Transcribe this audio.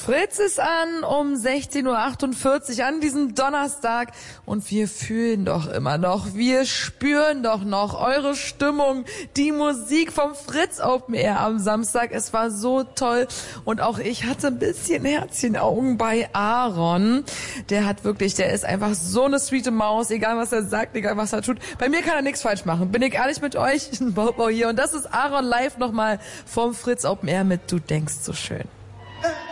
Fritz ist an um 16:48 Uhr an diesem Donnerstag und wir fühlen doch immer noch, wir spüren doch noch eure Stimmung, die Musik vom Fritz Open Air am Samstag. Es war so toll und auch ich hatte ein bisschen Herzchenaugen bei Aaron. Der ist einfach so eine sweete Maus, egal was er sagt, egal was er tut. Bei mir kann er nichts falsch machen, bin ich ehrlich mit euch, ein Baubau hier und das ist Aaron live nochmal vom Fritz Open Air mit Du denkst so schön.